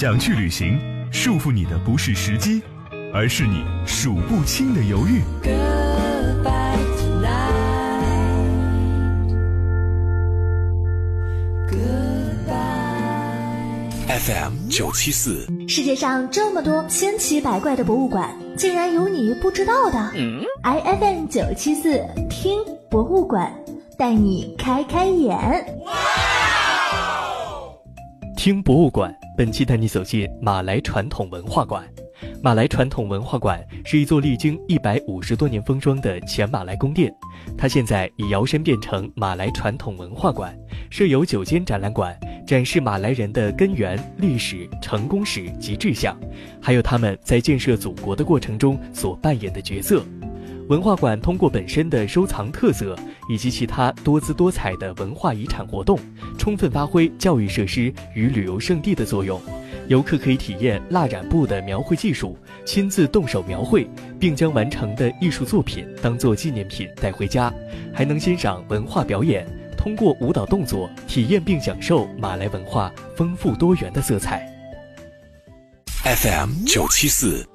想去旅行，束缚你的不是时机，而是你数不清的犹豫。 FM974， 世界上这么多千奇百怪的博物馆，竟然有你不知道的。IFM974听博物馆，带你开开眼。 听博物馆，本期带你走进马来传统文化馆。马来传统文化馆是一座历经150多年封装的前马来宫殿，它现在已摇身变成马来传统文化馆，设有9间展览馆，展示马来人的根源、历史、成功史及志向，还有他们在建设祖国的过程中所扮演的角色。文化馆通过本身的收藏特色以及其他多姿多彩的文化遗产活动，充分发挥教育设施与旅游胜地的作用。游客可以体验蜡染布的描绘技术，亲自动手描绘，并将完成的艺术作品当作纪念品带回家，还能欣赏文化表演，通过舞蹈动作体验并享受马来文化丰富多元的色彩。 FM974